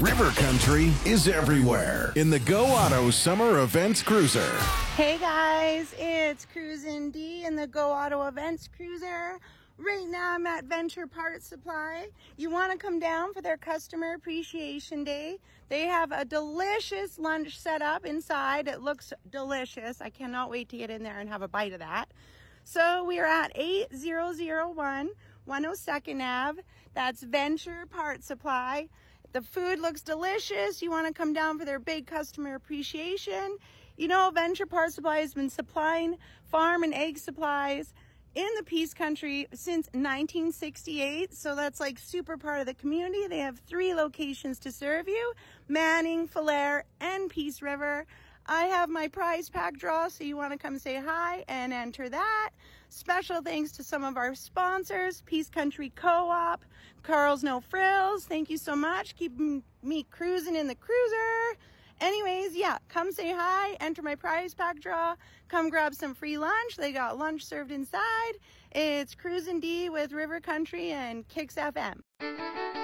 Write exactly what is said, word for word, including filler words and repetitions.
River Country is everywhere in the Go Auto Summer Events Cruiser. Hey guys, it's Cruisin' D in the Go Auto Events Cruiser. Right now I'm at Venture Parts Supply. You want to come down for their Customer Appreciation Day. They have a delicious lunch set up inside. It looks delicious. I cannot wait to get in there and have a bite of that. So we are at eight thousand one one oh second Avenue. That's Venture Parts Supply. The food looks delicious. You want to come down for their big customer appreciation. You know, Venture Parts Supply has been supplying farm and egg supplies in the Peace Country since nineteen sixty-eight. So that's like super part of the community. They have three locations to serve you: Manning, Falher, and Peace River. I have my prize pack draw, so you want to come say hi and enter that. Special thanks to some of our sponsors: Peace Country Co-op, Carl's No Frills. Thank you so much. Keep me cruising in the cruiser. Anyways, yeah, come say hi, enter my prize pack draw, come grab some free lunch. They got lunch served inside. It's Cruisin' D with River Country and Kicks F M.